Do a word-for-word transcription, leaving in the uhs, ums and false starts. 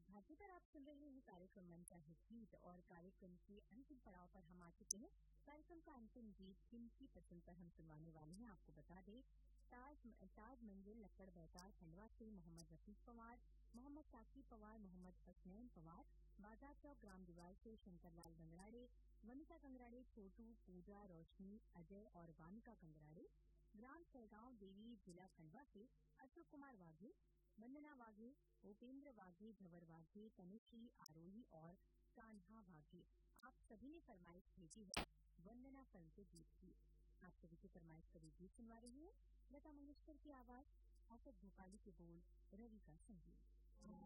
भारती पर आप सुन रहे हैं कार्यक्रम मन चाहे गीत और कार्यक्रम के अंतिम पड़ाव पर हम आ चुके हैं। कार्यक्रम का अंतिम गीत किनकी पसंद पर हम सुनवाने वाले हैं आपको बता दें। ताज ताज मंजिल लक्कड़ बैतार खंडवा से मोहम्मद रफीक पवार, मोहम्मद साकिब पवार, मोहम्मद हसनैन पवार, बाजार चौक ग्राम दीवार से शंकर लाल गंगराड़े, वनिता गंगराड़े, छोटू, पूजा, रोशनी, अजय और वानिका गंगराड़े, ग्राम सहगांव देवी जिला खंडवा से अशोक कुमार वाघे, वंदना वाघे, भूपेंद्र वाघे, धवर वाघे, तनुश्री आरोही और कान्हा वाघे। आप सभी ने फरमाइश भेजी है वंदना फिल्म के गीत की। आप सभी की फरमाइश पर गीत सुनवा रही है लता मंगेशकर की आवाज, आसफ भोपाली के बोल, रवि का संगीत।